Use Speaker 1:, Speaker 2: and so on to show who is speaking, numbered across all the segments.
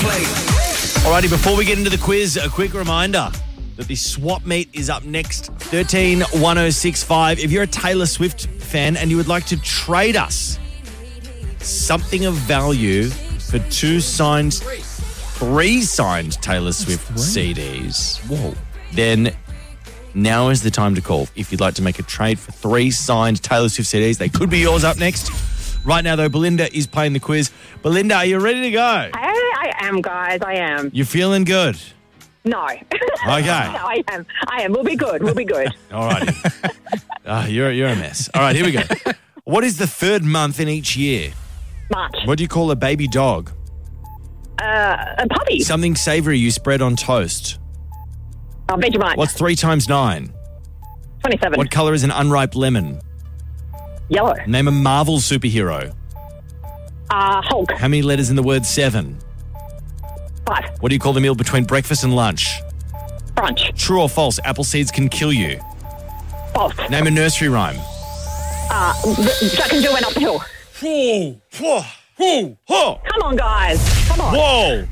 Speaker 1: plate.
Speaker 2: Alrighty, before we get into the quiz, a quick reminder that the swap meet is up next, 131065. If you're a Taylor Swift fan and you would like to trade us something of value for three signed Taylor Swift CDs, then now is the time to call. If you'd like to make a trade for 3 signed Taylor Swift CDs, they could be yours up next. Right now, though, Belinda is playing the quiz. Belinda, are you ready to go?
Speaker 3: I am, guys. I am.
Speaker 2: You feeling good?
Speaker 3: No.
Speaker 2: Okay.
Speaker 3: No, I am. We'll be good.
Speaker 2: All righty. You're a mess. All right, here we go. What is the third month in each year?
Speaker 3: March.
Speaker 2: What do you call a baby dog?
Speaker 3: A puppy.
Speaker 2: Something savoury you spread on toast.
Speaker 3: Vegemite.
Speaker 2: What's 3 times 9?
Speaker 3: 27.
Speaker 2: What colour is an unripe lemon?
Speaker 3: Yellow.
Speaker 2: Name a Marvel superhero.
Speaker 3: Hulk.
Speaker 2: How many letters in the word 7?
Speaker 3: 5.
Speaker 2: What do you call the meal between breakfast and lunch?
Speaker 3: Brunch.
Speaker 2: True or false, apple seeds can kill you?
Speaker 3: False.
Speaker 2: Name a nursery rhyme.
Speaker 3: Jack and Jill went up the hill. Come on, guys. Come on.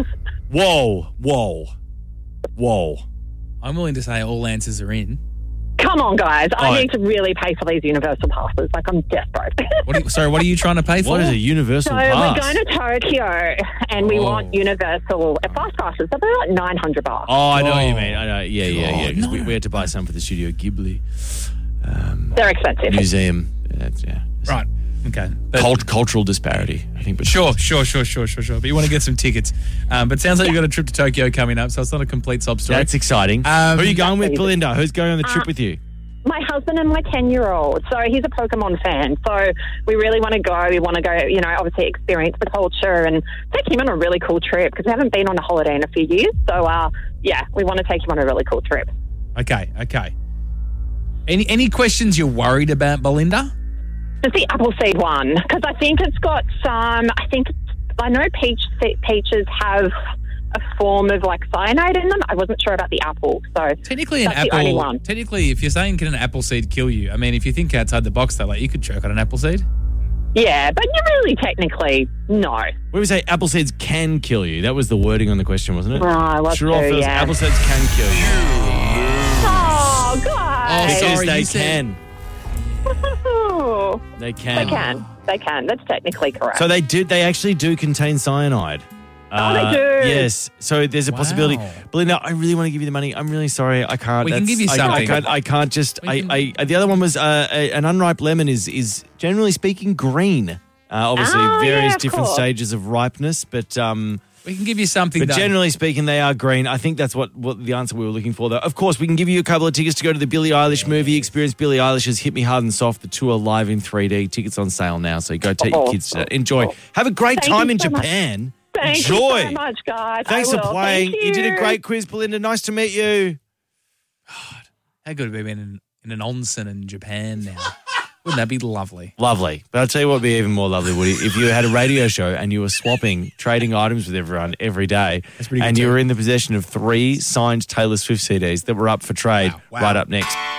Speaker 2: Whoa.
Speaker 4: I'm willing to say all answers are in.
Speaker 3: Come on, guys. I need to really pay for these universal passes. Like, I'm desperate.
Speaker 4: What are you trying to pay for?
Speaker 2: What is a universal pass?
Speaker 3: We're going to Tokyo, and we want universal fast passes. So they're like $900.
Speaker 2: Oh, I know what you mean. I know. Yeah. Because we had to buy some for the Studio Ghibli
Speaker 3: They're expensive.
Speaker 2: museum.
Speaker 4: Right. Okay.
Speaker 2: Cultural disparity, I think. But
Speaker 4: Sure. But you want to get some tickets. But it sounds like you've got a trip to Tokyo coming up, so it's not a complete sob story.
Speaker 2: That's exciting. Who are you going with, Belinda? Who's going on the trip with you?
Speaker 3: My husband and my 10-year-old. So he's a Pokemon fan. So we really want to go. We want to go, obviously experience the culture and take him on a really cool trip because we haven't been on a holiday in a few years. So, we want to take him on a really cool trip.
Speaker 4: Okay. Any questions you're worried about, Belinda?
Speaker 3: Just the Appleseed one, because I think it's got some, I know peaches have a form of like cyanide in them. I wasn't sure about the apple, so
Speaker 4: Technically,
Speaker 3: that's the only one.
Speaker 4: Technically, if you're saying can an apple seed kill you, I mean, if you think outside the box, though, like you could choke on an apple seed.
Speaker 3: Yeah, but you really technically, no.
Speaker 2: We would say apple seeds can kill you. That was the wording on the question, wasn't it?
Speaker 3: Right, well,
Speaker 2: True or false, apple seeds can kill you.
Speaker 3: Oh, God.
Speaker 2: Because they can.
Speaker 3: They can. That's technically correct.
Speaker 2: So they actually do contain cyanide.
Speaker 3: They do.
Speaker 2: Yes. So there's a possibility. Belinda, I really want to give you the money. I'm really sorry. I can't.
Speaker 4: We can give you something.
Speaker 2: I can't just. The other one was an unripe lemon is generally speaking green. Obviously, various different stages of ripeness, but
Speaker 4: we can give you something.
Speaker 2: But generally speaking, they are green. I think that's what the answer we were looking for, though. Of course, we can give you a couple of tickets to go to the Billie Eilish movie. Experience Billie Eilish's Hit Me Hard and Soft, the tour live in 3D. Tickets on sale now, so go take your kids to that. Enjoy. Have a great time in Japan.
Speaker 3: Thank you so much, guys.
Speaker 2: Thanks for playing.
Speaker 3: Thank
Speaker 2: you did a great quiz, Belinda. Nice to meet you.
Speaker 4: God, how good would it be in an onsen in Japan now? Wouldn't that be lovely?
Speaker 2: Lovely. But I'll tell you what would be even more lovely, Woody, if you had a radio show and you were trading items with everyone every day, and you were in the possession of 3 signed Taylor Swift CDs that were up for trade right up next.